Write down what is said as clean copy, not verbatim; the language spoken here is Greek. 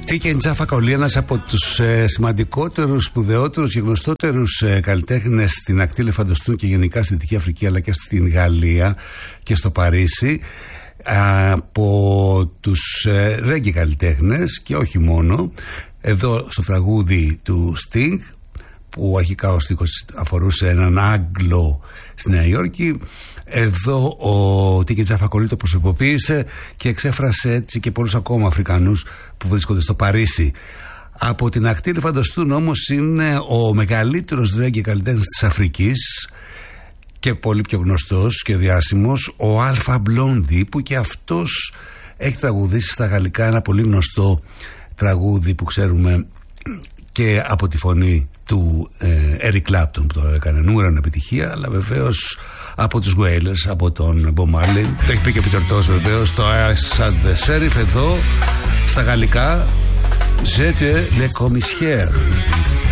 Τίκεν Τζαφακολί, ένας από τους σημαντικότερους, σπουδαιότερους και γνωστότερους καλλιτέχνες στην ακτή Ελεφαντοστού και γενικά στη Δυτική Αφρική, αλλά και στην Γαλλία και στο Παρίσι, από τους ρέγγι καλλιτέχνες και όχι μόνο. Εδώ στο τραγούδι του Sting, που αρχικά ο στίχος αφορούσε έναν Άγγλο στη Νέα Υόρκη, εδώ ο Τίκεν Τζαφακολί το προσωποποίησε και εξέφρασε έτσι και πολλούς ακόμα Αφρικανούς που βρίσκονται στο Παρίσι. Από την ακτή Ελεφαντοστούν όμως είναι ο μεγαλύτερος ρέγγι καλλιτέχνης της Αφρικής και πολύ πιο γνωστός και διάσημος, ο Αλφα Μπλόντι, που και αυτός έχει τραγουδήσει στα γαλλικά ένα πολύ γνωστό τραγούδι που ξέρουμε και από τη φωνή του Eric Clapton, που το έκανε νούμερο επιτυχία, αλλά βεβαίως από τους Wailers, από τον Bob Marley. Το έχει πει και ο Peter Tosh βεβαίως, το I Shot the Sheriff. Εδώ στα γαλλικά J'étais le commissaire.